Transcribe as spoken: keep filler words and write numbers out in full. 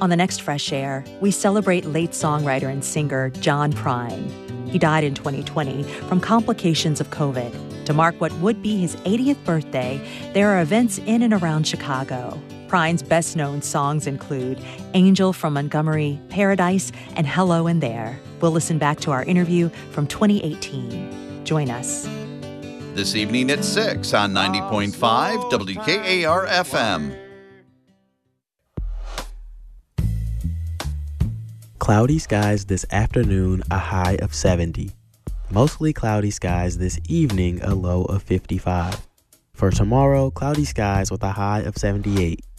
On the next Fresh Air, we celebrate late songwriter and singer John Prine. He died in twenty twenty from complications of COVID. To mark what would be his eightieth birthday, there are events in and around Chicago. Prine's best-known songs include Angel from Montgomery, Paradise, and Hello in There. We'll listen back to our interview from twenty eighteen. Join us. This evening at six on ninety point five W K A R F M. Cloudy skies this afternoon, a high of seventy. Mostly cloudy skies this evening, a low of fifty-five. For tomorrow, cloudy skies with a high of seventy-eight.